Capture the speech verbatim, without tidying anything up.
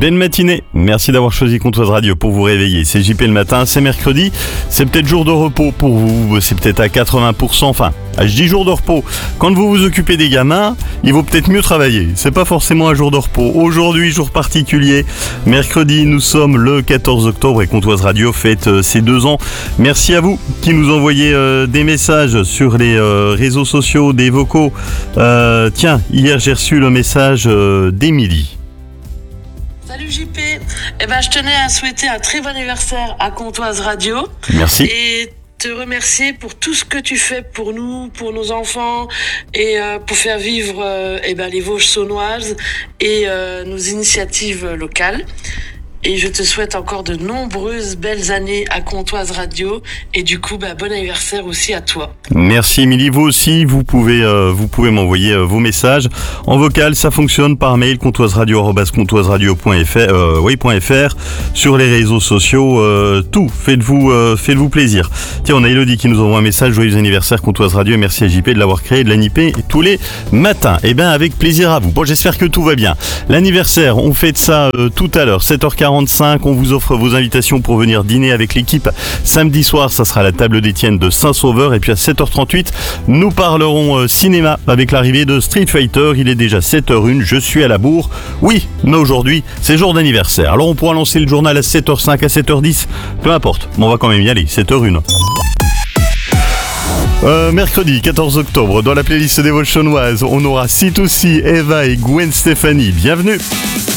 Belle matinée, merci d'avoir choisi Comtoise Radio pour vous réveiller. C'est J P le matin, c'est mercredi, c'est peut-être jour de repos pour vous, c'est peut-être à quatre-vingts pour cent, enfin, je dis jour de repos. Quand vous vous occupez des gamins, il vaut peut-être mieux travailler, c'est pas forcément un jour de repos. Aujourd'hui, jour particulier, mercredi, nous sommes le quatorze octobre et Comtoise Radio fête euh, ses deux ans. Merci à vous qui nous envoyez euh, des messages sur les euh, réseaux sociaux, des vocaux. Euh, tiens, hier j'ai reçu le message euh, d'Émilie. Salut J P, eh ben, je tenais à souhaiter un très bon anniversaire à Comtoise Radio. Merci. Et te remercier pour tout ce que tu fais pour nous, pour nos enfants et euh, pour faire vivre euh, eh ben, les Vosges saunoises et euh, nos initiatives locales. Et je te souhaite encore de nombreuses belles années à Comtoise Radio. Et du coup, bah, bon anniversaire aussi à toi. Merci Émilie, vous aussi, vous pouvez, euh, vous pouvez m'envoyer euh, vos messages en vocal, ça fonctionne par mail, comtoiseradio arobase comtoiseradio point f r, euh, oui, .fr, sur les réseaux sociaux, euh, tout, faites-vous, euh, faites-vous plaisir. Tiens, on a Elodie qui nous envoie un message, joyeux anniversaire Comtoise Radio et merci à J P de l'avoir créé, de l'animer tous les matins. Eh bien, avec plaisir à vous. Bon, j'espère que tout va bien. L'anniversaire, on fait de ça euh, tout à l'heure, sept heures quarante. On vous offre vos invitations pour venir dîner avec l'équipe samedi soir, ça sera la table d'Étienne de Saint-Sauveur et puis à sept heures trente-huit nous parlerons euh, cinéma avec l'arrivée de Street Fighter. Il est déjà sept heures une, je suis à la bourre, oui, mais aujourd'hui c'est jour d'anniversaire, alors on pourra lancer le journal à sept heures cinq, à sept heures dix, peu importe, mais on va quand même y aller, sept heures une. Euh, mercredi quatorze octobre, dans la playlist des Vosges saunoises, on aura C deux C, Eva et Gwen Stefani, bienvenue.